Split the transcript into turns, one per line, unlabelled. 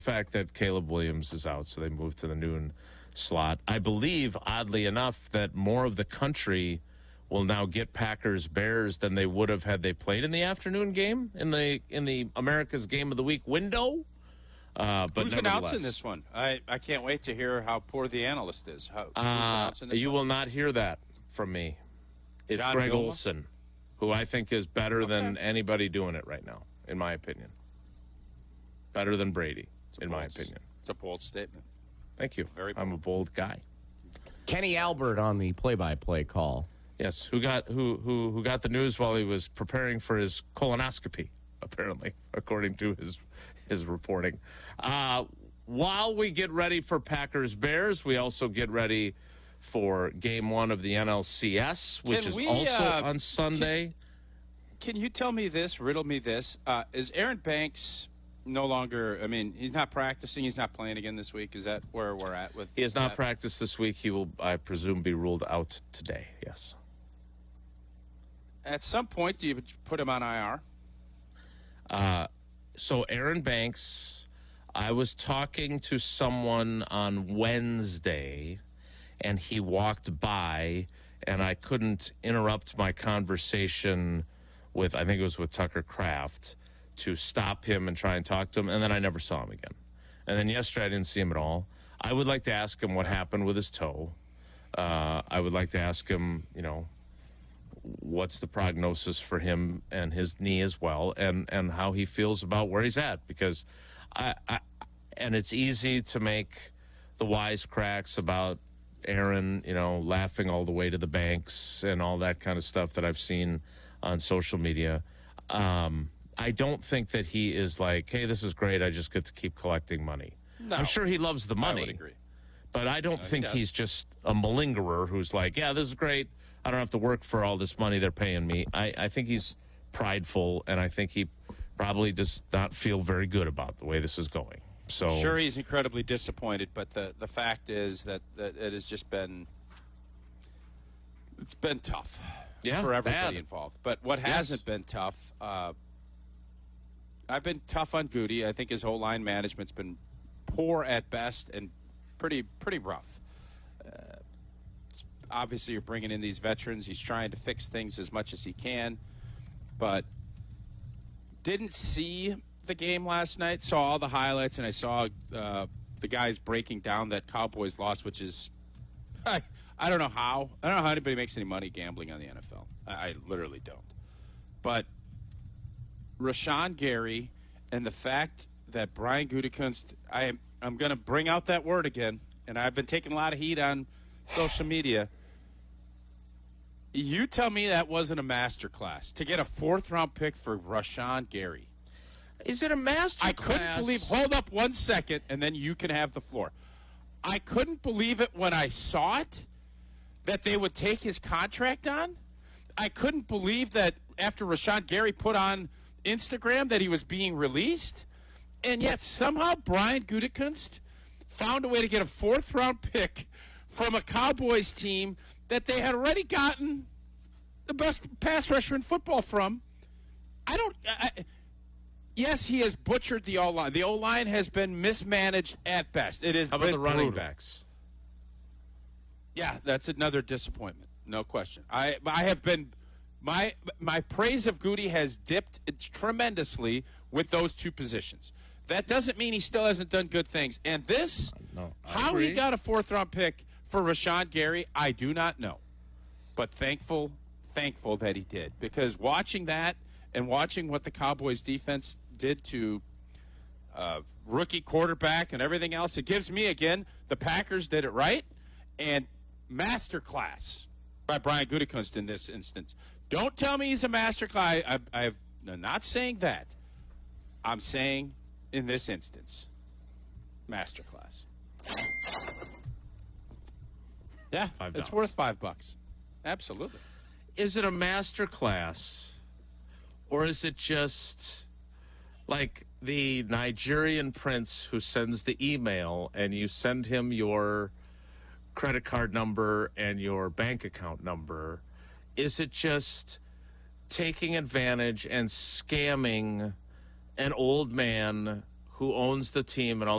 fact that Caleb Williams is out, so they moved to the noon slot. I believe, oddly enough, that more of the country will now get Packers-Bears than they would have had they played in the afternoon game in the America's Game of the Week window. But
who's announcing this one? I can't wait to hear how poor the analyst is. Who's announcing this
you
one?
will not hear that from me. It's
John
Greg
Vilma?
Olson, who I think is better than anybody doing it right now, in my opinion. Better than Brady, in my opinion.
It's a bold statement.
Thank you.
Very
I'm a bold guy.
Kenny Albert on the play-by-play call.
Yes, who got the news while he was preparing for his colonoscopy, apparently, according to his reporting. While we get ready for Packers-Bears, we also get ready for Game 1 of the NLCS, which is also on Sunday.
Can you tell me this, riddle me this? Is Aaron Banks no longer, I mean, he's not practicing, he's not playing again this week? Is that where we're at with
He has not
that?
practiced this week. He will, I presume, be ruled out today, yes.
At some point, do you put him on IR?
So Aaron Banks, I was talking to someone on Wednesday, and he walked by, and I couldn't interrupt my conversation with, I think it was with Tucker Kraft, to stop him and try and talk to him, and then I never saw him again. And then yesterday I didn't see him at all. I would like to ask him what happened with his toe. I would like to ask him, what's the prognosis for him and his knee as well, and how he feels about where he's at, because and it's easy to make the wisecracks about Aaron, laughing all the way to the banks and all that kind of stuff that I've seen on social media. I don't think that he is like, hey, this is great, I just get to keep collecting money.
No.
I'm sure he loves the money.
I would agree.
But I don't think he's just a malingerer who's like, yeah, this is great, I don't have to work for all this money they're paying me. I think he's prideful, and I think he probably does not feel very good about the way this is going. So
Sure, he's incredibly disappointed, but the fact is that it has just been tough for everybody involved. But what hasn't been tough, I've been tough on Goody. I think his whole line management's been poor at best and pretty rough. Obviously, you're bringing in these veterans. He's trying to fix things as much as he can, but didn't see the game last night. Saw all the highlights, and I saw the guys breaking down that Cowboys loss, which is I don't know how. I don't know how anybody makes any money gambling on the NFL. I literally don't. But Rashawn Gary and the fact that Brian Gutekunst, I'm going to bring out that word again, and I've been taking a lot of heat on social media. You tell me that wasn't a masterclass to get a fourth-round pick for Rashawn Gary.
Is it a masterclass?
I couldn't believe. Hold up 1 second, and then you can have the floor. I couldn't believe it when I saw it, that they would take his contract on. I couldn't believe that after Rashawn Gary put on Instagram that he was being released, and yet somehow Brian Gutekunst found a way to get a fourth-round pick from a Cowboys team that they had already gotten the best pass rusher in football from. Yes, he has butchered the O-line. The O-line has been mismanaged at best. It is.
How about the running
brutal.
backs?
Yeah, that's another disappointment. No question. I have been my praise of Goody has dipped tremendously with those two positions. That doesn't mean he still hasn't done good things. And this, how he got a fourth-round pick for Rashawn Gary, I do not know. But thankful that he did. Because watching that and watching what the Cowboys defense did to rookie quarterback and everything else, it gives me, again, the Packers did it right. And masterclass by Brian Gutekunst in this instance. Don't tell me he's a masterclass. I'm not saying that. I'm saying in this instance, masterclass. Yeah,
$5.
it's worth $5. Absolutely.
Is it a masterclass, or is it just like the Nigerian prince who sends the email and you send him your credit card number and your bank account number? Is it just taking advantage and scamming an old man who owns the team and